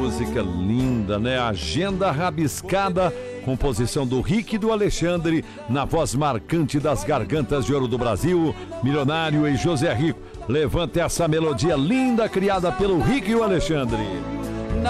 música linda, né? Agenda Rabiscada, composição do Rick e do Alexandre, na voz marcante das Gargantas de Ouro do Brasil, Milionário e José Rico. Levanta essa melodia linda criada pelo Rick e o Alexandre.